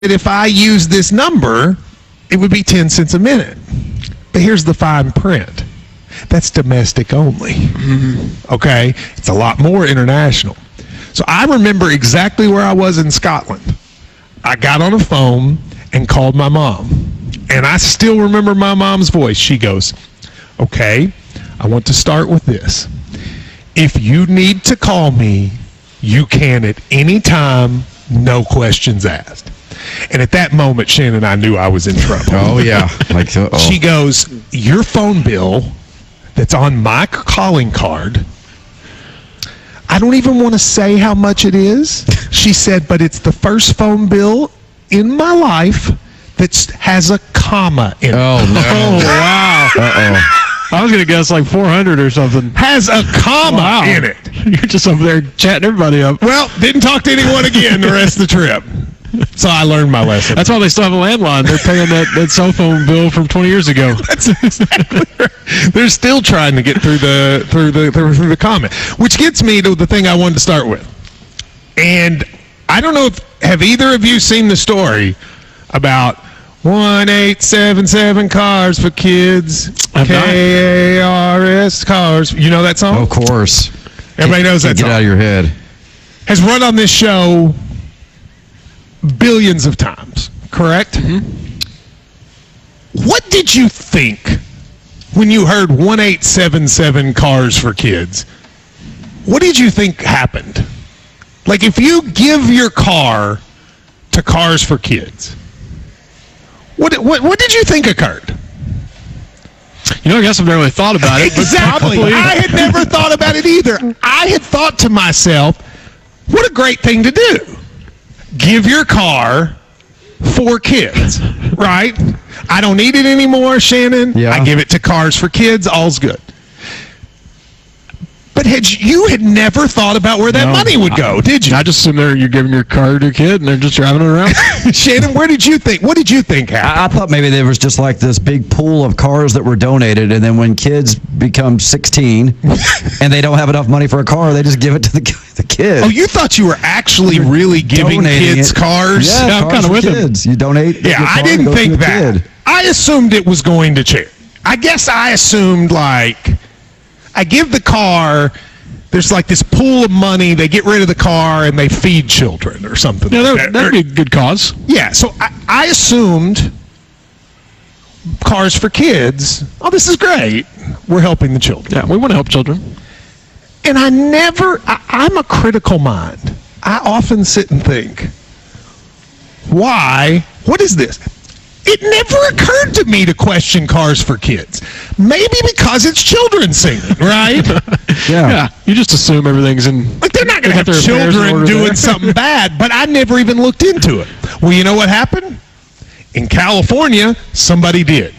if I use this number, it would be 10 cents a minute. But here's the fine print. That's domestic only. Mm-hmm. Okay? It's a lot more international. So I remember exactly where I was in Scotland. I got on a phone and called my mom. And I still remember my mom's voice. She goes, okay, I want to start with this. If you need to call me, you can at any time, no questions asked. And at that moment, Shannon, I knew I was in trouble. Oh, yeah. She goes, your phone bill that's on my calling card, I don't even want to say how much it is. She said, but it's the first phone bill in my life that has a comma in it. Oh, no. Oh, wow. Uh-oh. I was going to guess like 400 or something. Has a comma in it. You're just over there chatting everybody up. Well, didn't talk to anyone again the rest of the trip. So I learned my lesson. That's why they still have a landline. They're paying that cell phone bill from 20 years ago. That's exactly right. They're still trying to get through the comment, which gets me to the thing I wanted to start with. And I don't know if have either of you seen the story about 1877 Cars for Kids, KARS Cars. You know that song? Of course. Everybody knows that song. Get out of your head. Has run on this show billions of times, correct? Mm-hmm. What did you think when you heard 1877 Cars for Kids? What did you think happened? Like if you give your car to Cars for Kids, what did you think occurred? You know, I guess I've never really thought about it. Exactly. I had never thought about it either. I had thought to myself, what a great thing to do. Give your car for kids, right? I don't need it anymore, Shannon. Yeah. I give it to Cars for Kids. All's good. But you had never thought about where that money would go, did you? I just assumed you're giving your car to a kid and they're just driving it around. Shannon, where did you think? What did you think happened? I thought maybe there was just like this big pool of cars that were donated, and then when kids become 16 and they don't have enough money for a car, they just give it to the kid. Oh, you thought you were actually really giving kids cars? Yeah, I'm kind of with kids. You donate. Yeah, I didn't think that. I assumed it was going to charity. I guess I assumed like I give the car. There's like this pool of money. They get rid of the car and they feed children or something. Yeah, like that'd be a good cause. Yeah, so I assumed Cars for Kids. Oh, this is great. We're helping the children. Yeah, we want to help children. And I'm a critical mind. I often sit and think, why? What is this? It never occurred to me to question Cars for Kids. Maybe because it's children singing, right? Yeah. You just assume everything's in. Like they're not going to have children doing something bad, but I never even looked into it. Well, you know what happened? In California, somebody did.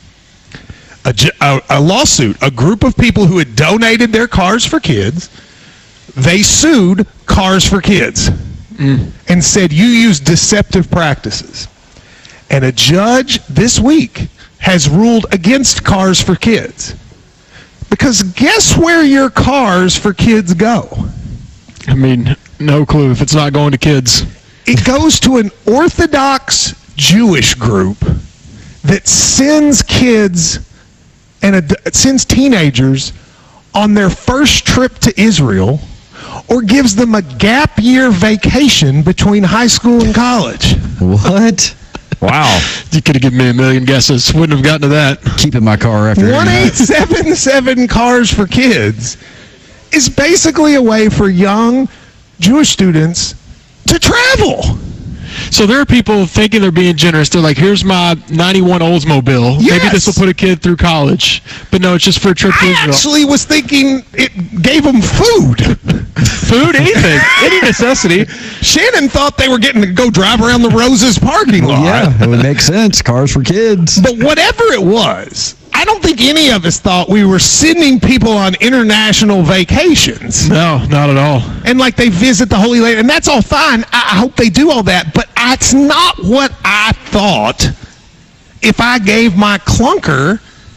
A lawsuit, a group of people who had donated their Cars for Kids, they sued Cars for Kids and said, you use deceptive practices. And a judge this week has ruled against Cars for Kids. Because guess where your Cars for Kids go? I mean, no clue if it's not going to kids. It goes to an Orthodox Jewish group that sends kids and sends teenagers on their first trip to Israel or gives them a gap year vacation between high school and college. What? Wow. You could have given me a million guesses. Wouldn't have gotten to that. Keeping my car after 1877 Cars for Kids is basically a way for young Jewish students to travel. So there are people thinking they're being generous. They're like, here's my 91 Oldsmobile. Yes. Maybe this will put a kid through college. But no, it's just for a trip to I Israel. actually was thinking it gave them food. Food, anything. Any necessity. Shannon thought they were getting to go drive around the Roses parking lot. Yeah, it would make sense. Cars for Kids. But whatever it was, I don't think any of us thought we were sending people on international vacations. No, not at all. And like they visit the Holy Land, and that's all fine. I hope they do all that, but that's not what I thought if I gave my clunker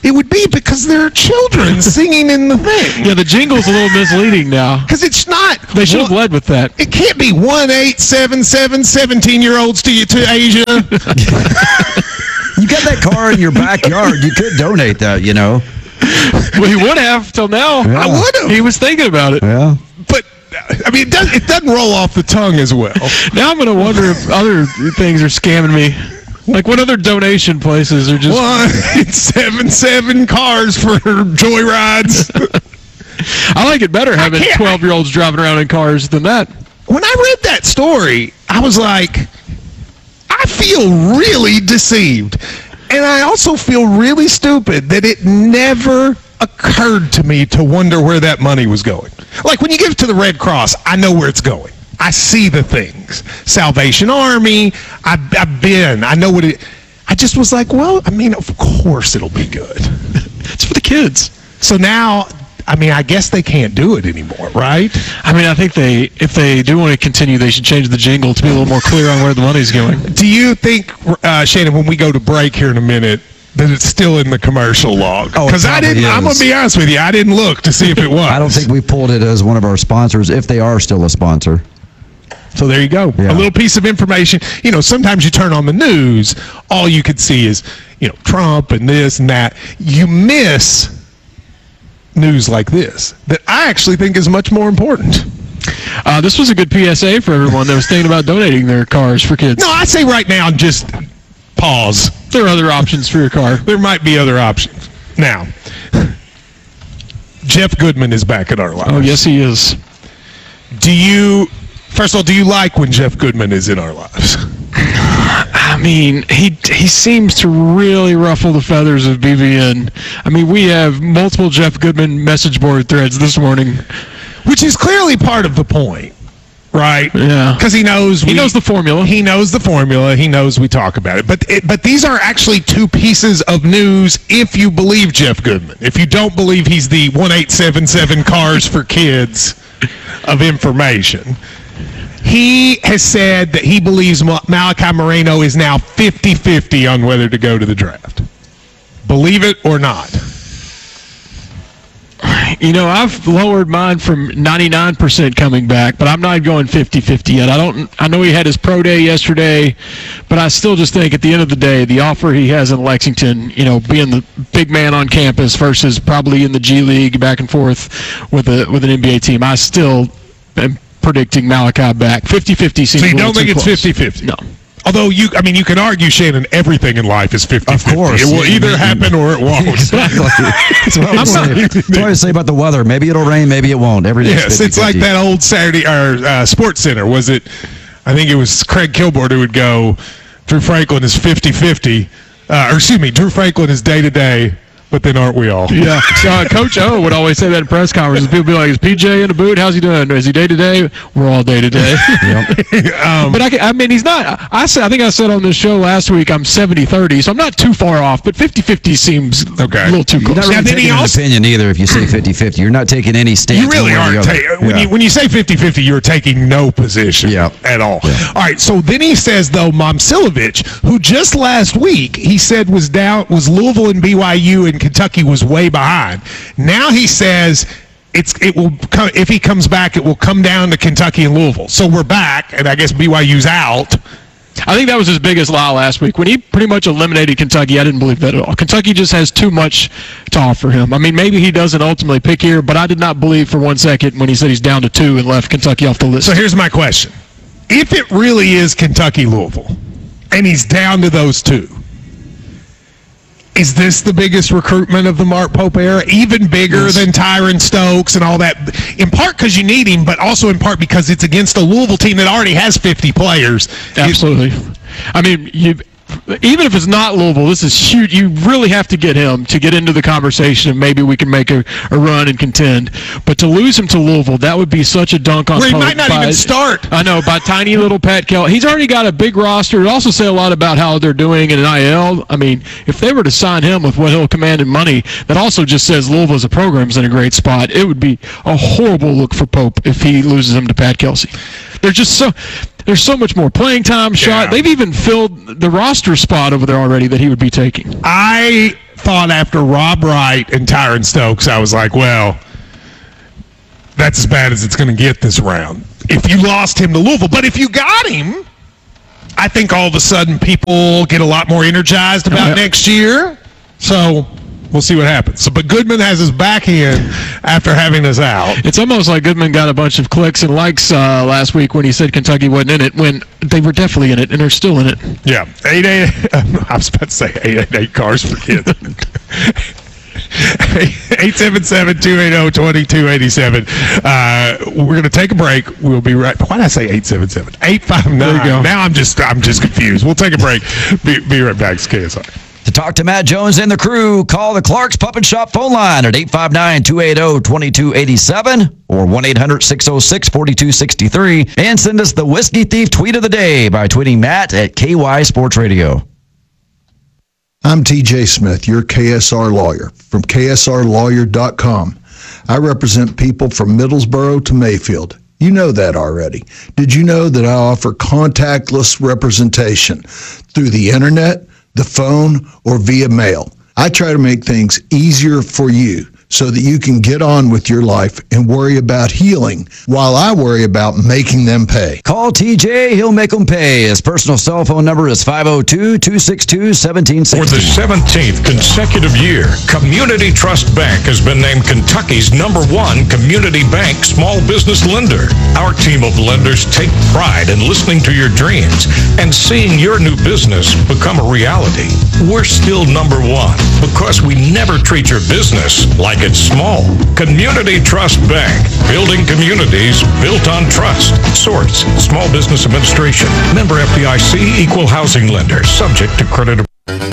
It would be because there are children singing in the thing. Yeah, the jingle's a little misleading now. Because it's not. They should have led with that. It can't be 1877 17-year-olds to Asia. You got that car in your backyard. You could donate that, you know. Well, he would have till now. Yeah. I would have. He was thinking about it. Yeah. But I mean, it doesn't roll off the tongue as well. Now I'm going to wonder if other things are scamming me. Like what other donation places are just... 177 cars for joyrides. I like it better having 12-year-olds driving around in cars than that. When I read that story, I was like, I feel really deceived. And I also feel really stupid that it never occurred to me to wonder where that money was going. Like when you give it to the Red Cross, I know where it's going. I see the things. Salvation Army, I know what it... I just was like, well, I mean, of course it'll be good. It's for the kids. So now, I mean, I guess they can't do it anymore, right? I mean, I think if they do want to continue, they should change the jingle to be a little more clear on where the money's going. Do you think, Shannon, when we go to break here in a minute, that it's still in the commercial log? Oh, it Because probably I'm going to be honest with you, I didn't look to see if it was. I don't think we pulled it as one of our sponsors, if they are still a sponsor. So there you go. Yeah. A little piece of information. You know, sometimes you turn on the news, all you could see is, you know, Trump and this and that. You miss news like this that I actually think is much more important. This was a good PSA for everyone that was thinking about donating their cars for kids. No, I say right now, just pause. There are other options for your car. There might be other options. Now, Jeff Goodman is back in our lives. Oh, yes, he is. First of all, do you like when Jeff Goodman is in our lives? I mean, he seems to really ruffle the feathers of BBN. I mean, we have multiple Jeff Goodman message board threads this morning. Which is clearly part of the point, right? Yeah. Because he knows the formula. He knows the formula. He knows we talk about it. But these are actually two pieces of news if you believe Jeff Goodman. If you don't believe he's the 1877 cars for kids of information. He has said that he believes Malachi Moreno is now 50-50 on whether to go to the draft. Believe it or not. You know, I've lowered mine from 99% coming back, but I'm not going 50-50 yet. I know he had his pro day yesterday, but I still just think at the end of the day, the offer he has in Lexington, you know, being the big man on campus versus probably in the G League back and forth with an NBA team, I still am predicting Malachi back. 50-50 seems So you a little don't think too it's close. 50-50? No. Although, you can argue, Shannon, everything in life is 50-50. Of course. It will either happen or it won't. Exactly. That's what I always say about the weather. Maybe it'll rain, maybe it won't. Every day. Yes, it's like that old Saturday or Sports Center. Was it? I think it was Craig Kilborn who would go. Drew Franklin is 50-50. Drew Franklin is day-to-day, but then aren't we all? Yeah. Coach O would always say that in press conferences. People be like, is PJ in the boot? How's he doing? Is he day-to-day? We're all day-to-day. But I mean, he's not. I think I said on this show last week I'm 70-30, so I'm not too far off, but 50-50 seems a little too You're close. not really taking an opinion either if you say 50-50. You're not taking any stance. You really one way or aren't. the other. When you say 50-50, you're taking no position at all. Yeah. All right, so then he says, though, Momcilovic, who just last week he said was Louisville and BYU and Kentucky was way behind. Now he says it will come, if he comes back, it will come down to Kentucky and Louisville. So we're back, and I guess BYU's out. I think that was his biggest lie last week. When he pretty much eliminated Kentucky, I didn't believe that at all. Kentucky just has too much to offer him. I mean, maybe he doesn't ultimately pick here, but I did not believe for 1 second when he said he's down to 2 and left Kentucky off the list. So here's my question. If it really is Kentucky-Louisville, and he's down to those two, is this the biggest recruitment of the Mark Pope era? Even bigger than Tyron Stokes and all that? In part because you need him, but also in part because it's against a Louisville team that already has 50 players. Absolutely. I mean, even if it's not Louisville, this is huge. You really have to get him to get into the conversation, and maybe we can make a run and contend. But to lose him to Louisville, that would be such a dunk on Where he Pope might not even start. I know, by tiny little Pat Kell. He's already got a big roster. It also say a lot about how they're doing in NIL. I mean, if they were to sign him with what he'll command in money, that also just says Louisville as a program's in a great spot. It would be a horrible look for Pope if he loses him to Pat Kelsey. There's so much more playing time shot. They've even filled the roster spot over there already that he would be taking. I thought after Rob Wright and Tyron Stokes, I was like, well, that's as bad as it's going to get this round. If you lost him to Louisville. But if you got him, I think all of a sudden people get a lot more energized about next year. So we'll see what happens. So, but Goodman has his back in after having us out. It's almost like Goodman got a bunch of clicks and likes last week when he said Kentucky wasn't in it, when they were definitely in it, and they're still in it. Yeah. 888. I was about to say 888 cars for kids. 877-280-2287. We're going to take a break. We'll be right. Why did I say 877? 859. There you go. Now I'm just confused. We'll take a break. Be right back. It's KSR. To talk to Matt Jones and the crew, call the Clark's Pup and Shop phone line at 859-280-2287 or 1-800-606-4263, and send us the Whiskey Thief tweet of the day by tweeting Matt at KY Sports Radio. I'm TJ Smith, your KSR lawyer from KSRlawyer.com. I represent people from Middlesboro to Mayfield. You know that already. Did you know that I offer contactless representation through the internet, the phone, or via mail? I try to make things easier for you so that you can get on with your life and worry about healing while I worry about making them pay. Call TJ, he'll make them pay. His personal cell phone number is 502-262-1760. For the 17th consecutive year, Community Trust Bank has been named Kentucky's #1 community bank small business lender. Our team of lenders take pride in listening to your dreams and seeing your new business become a reality. We're still #1 because we never treat your business like it's small. Community Trust Bank, building communities built on trust. Source, Small Business Administration. Member FDIC, Equal Housing Lender. Subject to credit.